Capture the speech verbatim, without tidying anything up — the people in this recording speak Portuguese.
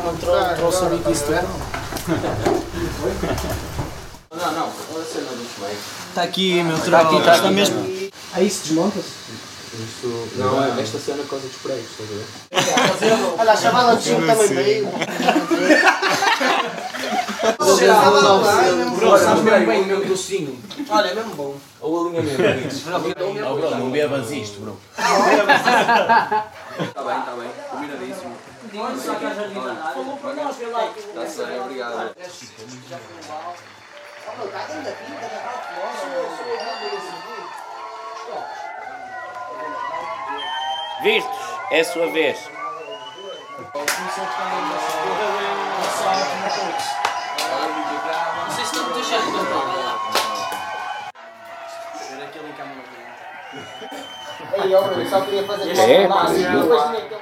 não trouxe a bico isso tudo. Não, não, olha a cena dos meios. Está aqui, meu troco. Está aqui, está mesmo. Aí isso desmonta-se? Isso. Não, é esta cena por causa dos pregos, estás a ver? Olha, a chavala de cima também veio. Bro, sabes mesmo bem o meu docinho. Olha, é mesmo bom. Ou alinhamento. Oh, bro, não bebas isto, bro. Está bem, está bem. Combinadíssimo. Está certo, obrigado. Vistos? É a sua vez. Não sei se não me deixa de comprar. Era aquele em câmera. Ei, eu só queria fazer É? uma